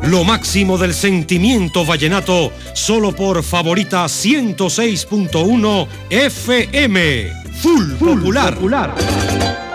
Lo máximo del sentimiento vallenato, solo por Favorita 106.1 FM. Full Popular.